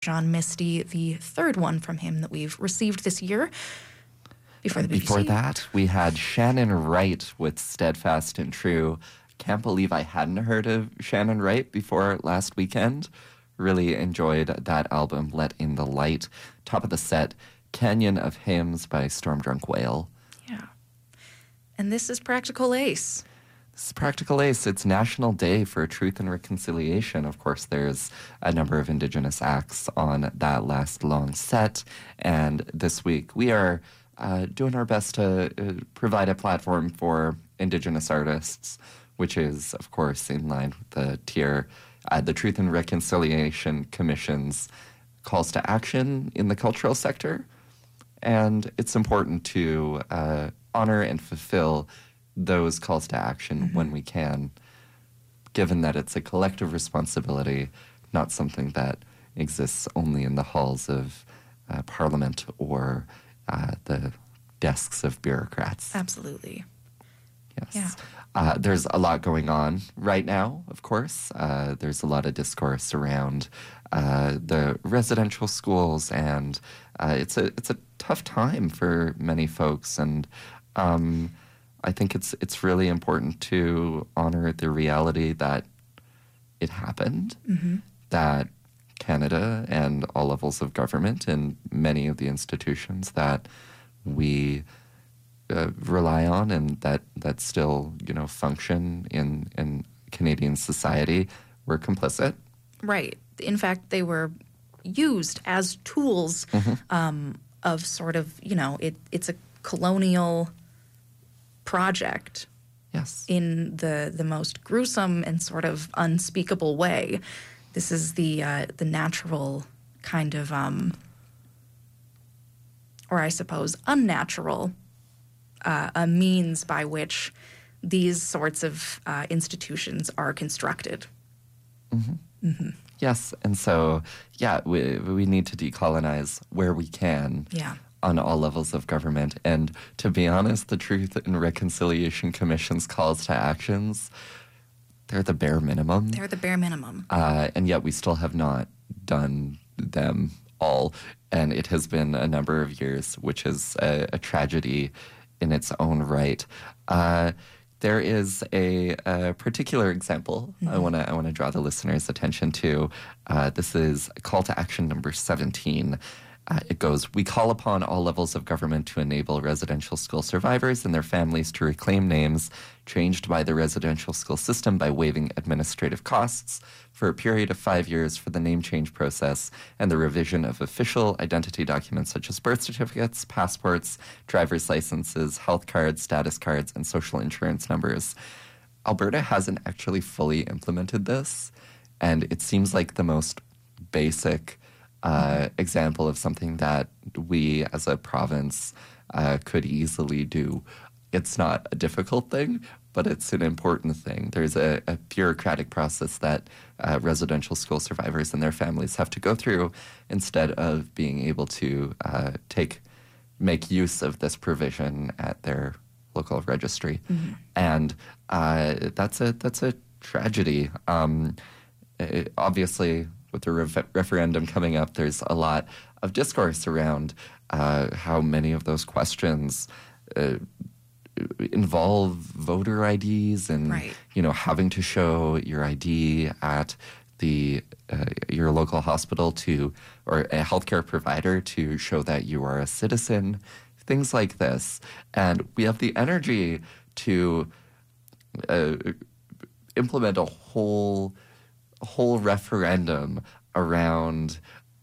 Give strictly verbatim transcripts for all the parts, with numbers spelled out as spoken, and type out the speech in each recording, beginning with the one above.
John Misty, the third one from him that we've received this year. Before the B B C. Before that, we had Shannon Wright with Steadfast and True. Can't believe I hadn't heard of Shannon Wright before last weekend. Really enjoyed that album, Let in the Light. Top of the set, Canyon of Hymns by Storm Drunk Whale. Yeah. And this is Practical Ace. This is Practical Ace. It's National Day for Truth and Reconciliation. Of course, there's a number of Indigenous acts on that last long set. And this week, we are uh, doing our best to uh, provide a platform for Indigenous artists, which is, of course, in line with the tier, uh, the Truth and Reconciliation Commission's calls to action in the cultural sector. And it's important to uh, honor and fulfill those calls to action mm-hmm. when we can, given that it's a collective responsibility, not something that exists only in the halls of uh, Parliament or uh, the desks of bureaucrats. Absolutely. Yes. Yeah. Uh, there's a lot going on right now, of course. Uh, there's a lot of discourse around uh, the residential schools, and uh, it's a it's a tough time for many folks. And um, I think it's it's really important to honor the reality that it happened, mm-hmm. that Canada and all levels of government and many of the institutions that we uh, rely on and that, that still, you know, function in, in Canadian society were complicit. Right. In fact, they were used as tools mm-hmm. um, of sort of, you know, it, it's a colonial project. Yes. In the, the most gruesome and sort of unspeakable way. This is the uh, the natural kind of, um, or I suppose unnatural, uh, a means by which these sorts of uh, institutions are constructed. Mm-hmm. Mm-hmm. Yes, and so, yeah, we, we need to decolonize where we can. Yeah. On all levels of government. And to be honest, the Truth and Reconciliation Commission's calls to actions, they're the bare minimum. They're the bare minimum. Uh, and yet we still have not done them all. And it has been a number of years, which is a, a tragedy in its own right. Uh, there is a, a particular example mm-hmm. I want to I want to draw the listeners' attention to. Uh, this is call to action number seventeen. Uh, it goes, we call upon all levels of government to enable residential school survivors and their families to reclaim names changed by the residential school system by waiving administrative costs for a period of five years for the name change process and the revision of official identity documents such as birth certificates, passports, driver's licenses, health cards, status cards, and social insurance numbers. Alberta hasn't actually fully implemented this, and it seems like the most basic Uh, example of something that we as a province uh, could easily do. It's not a difficult thing, but it's an important thing. There's a, a bureaucratic process that uh, residential school survivors and their families have to go through instead of being able to uh, take make use of this provision at their local registry. Mm-hmm. And uh, that's a that's a tragedy. Um, it, obviously, with the re- referendum coming up, there's a lot of discourse around uh, how many of those questions uh, involve voter I Ds and, right. you know, having to show your I D at the uh, your local hospital to or a healthcare provider to show that you are a citizen, things like this. And we have the energy to uh, implement a whole whole referendum around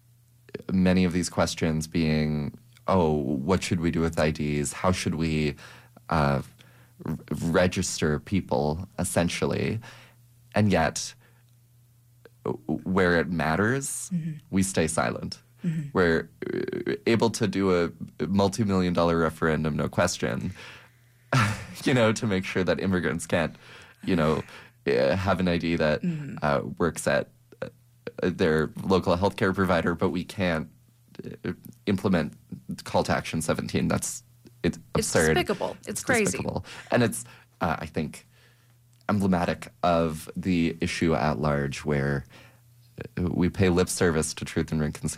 many of these questions being, oh, what should we do with I Ds? How should we uh, r- register people, essentially? And yet, where it matters, mm-hmm. we stay silent. Mm-hmm. We're able to do a multi-million dollar referendum, no question, you know, to make sure that immigrants can't, you know, have an I D that mm-hmm. uh, works at uh, their local healthcare provider, but we can't uh, implement call to action seventeen. That's it's absurd. It's despicable. It's, it's crazy. Despicable. And it's, uh, I think, emblematic of the issue at large where we pay lip service to Truth and Reconciliation